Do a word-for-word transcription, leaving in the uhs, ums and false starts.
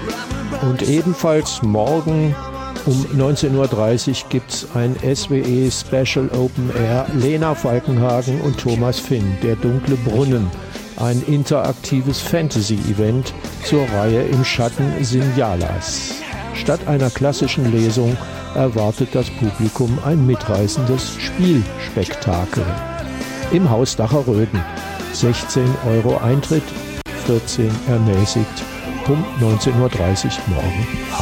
Und ebenfalls morgen um neunzehn Uhr dreißig gibt es ein S W E Special Open Air. Lena Falkenhagen und Thomas Finn, Der dunkle Brunnen. Ein interaktives Fantasy-Event zur Reihe Im Schatten Sinjalas. Statt einer klassischen Lesung erwartet das Publikum ein mitreißendes Spielspektakel. Im Haus Dacher-Röden. sechzehn Euro Eintritt, vierzehn ermäßigt, um neunzehn Uhr dreißig morgen Abend.